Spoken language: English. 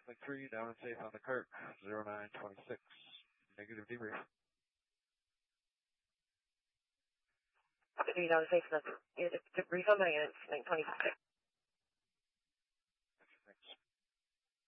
Link 3, down and safe on the Kirk, 0926. Negative debrief. 3 down and safe, debrief on my units, 926.